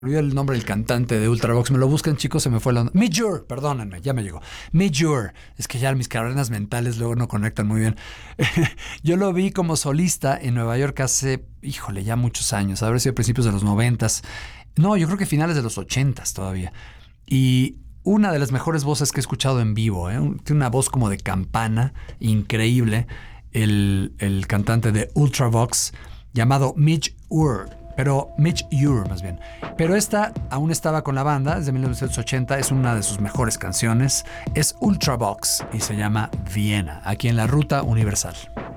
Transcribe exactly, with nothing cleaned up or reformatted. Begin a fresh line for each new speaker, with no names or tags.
olvidé el nombre del cantante de Ultravox. Me lo buscan, chicos, se me fue la onda. Midge, perdónenme, ya me llegó. Midge, es que ya mis cadenas mentales luego no conectan muy bien. Yo lo vi como solista en Nueva York hace, híjole, ya muchos años, haber sido principios de los noventas. No, yo creo que finales de los ochentas todavía. Y una de las mejores voces que he escuchado en vivo, ¿eh? Tiene una voz como de campana, increíble. El, el cantante de Ultravox, llamado Midge Ure. Pero Midge Ure, más bien. Pero esta aún estaba con la banda desde mil novecientos ochenta. Es una de sus mejores canciones. Es Ultravox y se llama Viena, aquí en la Ruta Universal.